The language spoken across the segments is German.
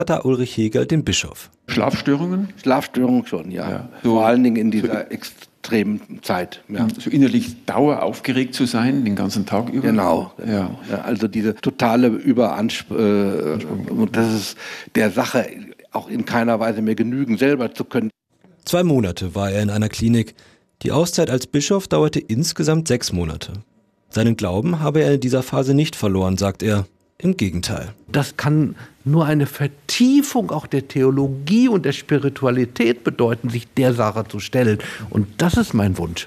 Vater Ulrich Hegel den Bischof. Schlafstörungen? Schlafstörungen schon, ja. So, vor allen Dingen in dieser extremen Zeit. Ja. So innerlich daueraufgeregt zu sein, den ganzen Tag über? Genau. Ja. Also diese totale Überanspruchung, das ist der Sache auch in keiner Weise mehr genügen, selber zu können. 2 Monate war er in einer Klinik. Die Auszeit als Bischof dauerte insgesamt 6 Monate. Seinen Glauben habe er in dieser Phase nicht verloren, sagt er. Im Gegenteil. Das kann nur eine Vertiefung auch der Theologie und der Spiritualität bedeuten, sich der Sache zu stellen. Und das ist mein Wunsch.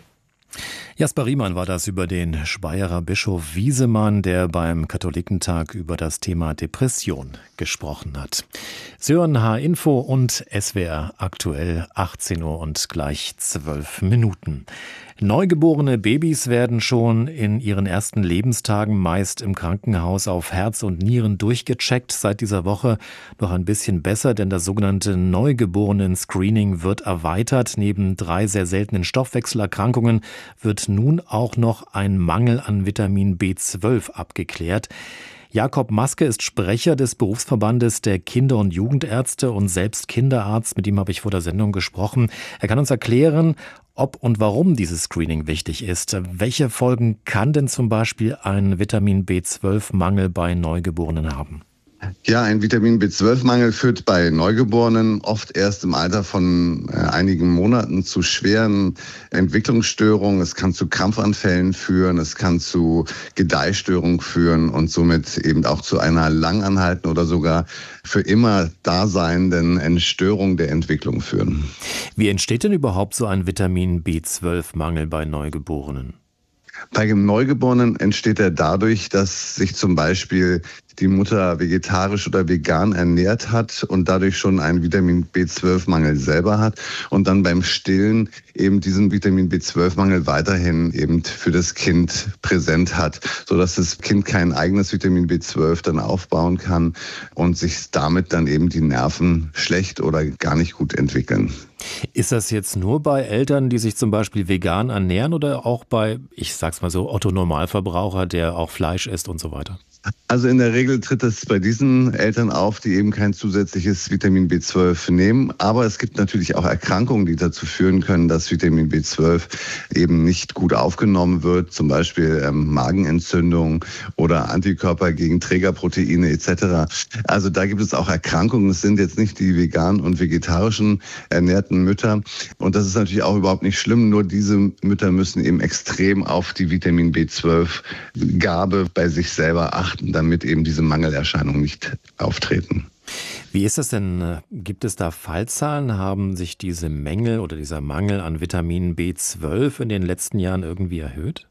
Jasper Riemann war das über den Speyerer Bischof Wiesemann, der beim Katholikentag über das Thema Depression gesprochen hat. Sie hören H-Info und SWR aktuell 18 Uhr und gleich 12 Minuten. Neugeborene Babys werden schon in ihren ersten Lebenstagen meist im Krankenhaus auf Herz und Nieren durchgecheckt. Seit dieser Woche noch ein bisschen besser, denn das sogenannte Neugeborenen-Screening wird erweitert. Neben 3 sehr seltenen Stoffwechselerkrankungen wird nun auch noch ein Mangel an Vitamin B12 abgeklärt. Jakob Maske ist Sprecher des Berufsverbandes der Kinder- und Jugendärzte und selbst Kinderarzt. Mit ihm habe ich vor der Sendung gesprochen. Er kann uns erklären, ob und warum dieses Screening wichtig ist. Welche Folgen kann denn zum Beispiel ein Vitamin B12-Mangel bei Neugeborenen haben? Ja, ein Vitamin B12-Mangel führt bei Neugeborenen oft erst im Alter von einigen Monaten zu schweren Entwicklungsstörungen. Es kann zu Krampfanfällen führen, es kann zu Gedeihstörungen führen und somit eben auch zu einer langanhaltenden oder sogar für immer daseinenden Störung der Entwicklung führen. Wie entsteht denn überhaupt so ein Vitamin B12-Mangel bei Neugeborenen? Bei dem Neugeborenen entsteht er dadurch, dass sich zum Beispiel die Mutter vegetarisch oder vegan ernährt hat und dadurch schon einen Vitamin B12-Mangel selber hat und dann beim Stillen eben diesen Vitamin B12-Mangel weiterhin eben für das Kind präsent hat, sodass das Kind kein eigenes Vitamin B12 dann aufbauen kann und sich damit dann eben die Nerven schlecht oder gar nicht gut entwickeln. Ist das jetzt nur bei Eltern, die sich zum Beispiel vegan ernähren oder auch bei, ich sag's mal so, Otto-Normalverbraucher, der auch Fleisch isst und so weiter? Also in der Regel tritt es bei diesen Eltern auf, die eben kein zusätzliches Vitamin B12 nehmen. Aber es gibt natürlich auch Erkrankungen, die dazu führen können, dass Vitamin B12 eben nicht gut aufgenommen wird. Zum Beispiel Magenentzündung oder Antikörper gegen Trägerproteine etc. Also da gibt es auch Erkrankungen. Es sind jetzt nicht die veganen und vegetarischen ernährten Mütter. Und das ist natürlich auch überhaupt nicht schlimm. Nur diese Mütter müssen eben extrem auf die Vitamin B12-Gabe bei sich selber achten, damit eben diese Mangelerscheinungen nicht auftreten. Wie ist das denn? Gibt es da Fallzahlen? Haben sich diese Mängel oder dieser Mangel an Vitamin B12 in den letzten Jahren irgendwie erhöht?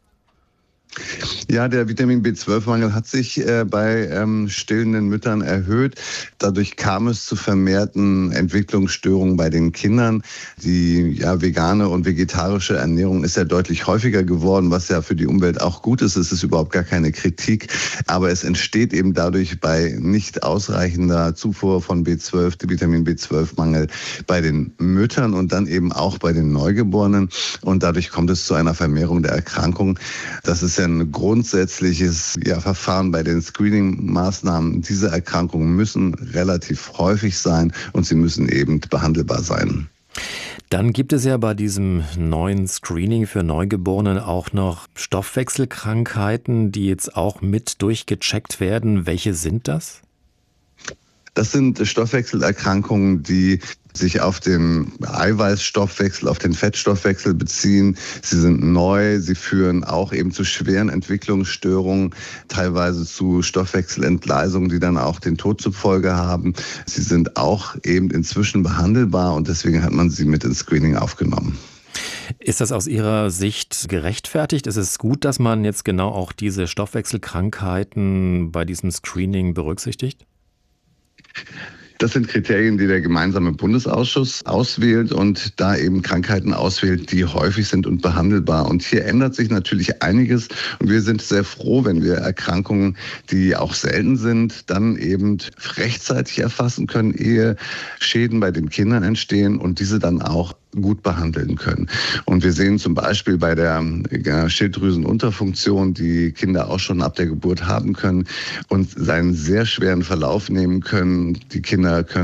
Ja, der Vitamin B12-Mangel hat sich bei stillenden Müttern erhöht. Dadurch kam es zu vermehrten Entwicklungsstörungen bei den Kindern. Die vegane und vegetarische Ernährung ist ja deutlich häufiger geworden, was ja für die Umwelt auch gut ist. Es ist überhaupt gar keine Kritik. Aber es entsteht eben dadurch bei nicht ausreichender Zufuhr von B12, der Vitamin B12-Mangel bei den Müttern und dann eben auch bei den Neugeborenen. Und dadurch kommt es zu einer Vermehrung der Erkrankung. Das ist ja ein grundsätzliches Verfahren bei den Screening-Maßnahmen. Diese Erkrankungen müssen relativ häufig sein und sie müssen eben behandelbar sein. Dann gibt es ja bei diesem neuen Screening für Neugeborene auch noch Stoffwechselkrankheiten, die jetzt auch mit durchgecheckt werden. Welche sind das? Das sind Stoffwechselerkrankungen, die sich auf den Eiweißstoffwechsel, auf den Fettstoffwechsel beziehen. Sie sind neu, sie führen auch eben zu schweren Entwicklungsstörungen, teilweise zu Stoffwechselentgleisungen, die dann auch den Tod zur Folge haben. Sie sind auch eben inzwischen behandelbar und deswegen hat man sie mit ins Screening aufgenommen. Ist das aus Ihrer Sicht gerechtfertigt? Ist es gut, dass man jetzt genau auch diese Stoffwechselkrankheiten bei diesem Screening berücksichtigt? Das sind Kriterien, die der gemeinsame Bundesausschuss auswählt und da eben Krankheiten auswählt, die häufig sind und behandelbar. Und hier ändert sich natürlich einiges und wir sind sehr froh, wenn wir Erkrankungen, die auch selten sind, dann eben rechtzeitig erfassen können, ehe Schäden bei den Kindern entstehen und diese dann auch gut behandeln können. Und wir sehen zum Beispiel bei der Schilddrüsenunterfunktion, die Kinder auch schon ab der Geburt haben können und seinen sehr schweren Verlauf nehmen können. Die Kinder können